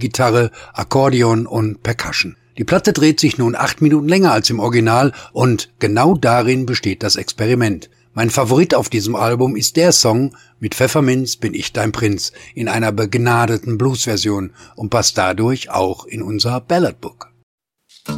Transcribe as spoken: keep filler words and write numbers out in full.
E-Gitarre, Akkordeon und Percussion. Die Platte dreht sich nun acht Minuten länger als im Original und genau darin besteht das Experiment. Mein Favorit auf diesem Album ist der Song Mit Pfefferminz bin ich dein Prinz in einer begnadeten Blues-Version und passt dadurch auch in unser Balladbook.